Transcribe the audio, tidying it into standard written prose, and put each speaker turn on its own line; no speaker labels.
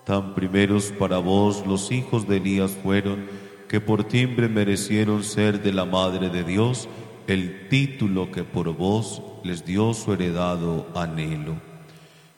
Tan primeros para vos los hijos de Elías fueron, que por timbre merecieron ser de la Madre de Dios el título que por vos les dio su heredado anhelo.